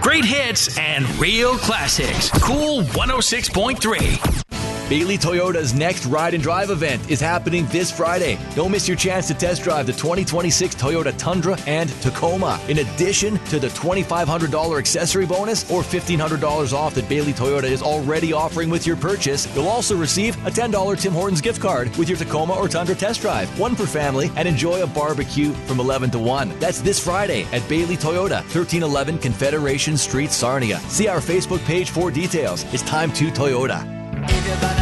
Great hits and real classics. Cool 106.3. Bailey Toyota's next Ride and Drive event is happening this Friday. Don't miss your chance to test drive the 2026 Toyota Tundra and Tacoma. In addition to the $2,500 accessory bonus or $1,500 off that Bailey Toyota is already offering with your purchase, you'll also receive a $10 Tim Hortons gift card with your Tacoma or Tundra test drive. One per family, and enjoy a barbecue from 11 to 1. That's this Friday at Bailey Toyota, 1311 Confederation Street, Sarnia. See our Facebook page for details. It's time to Toyota.